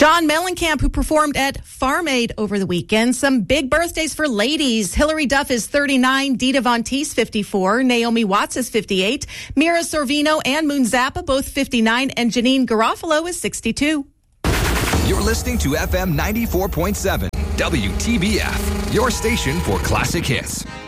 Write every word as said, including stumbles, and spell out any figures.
John Mellencamp, who performed at Farm Aid over the weekend. Some big birthdays for ladies. Hilary Duff is thirty-nine, Dita Von Teese fifty-four, Naomi Watts is fifty-eight, Mira Sorvino and Moon Zappa both fifty-nine, and Janine Garofalo is sixty-two. You're listening to F M ninety-four point seven, W T B F, your station for classic hits.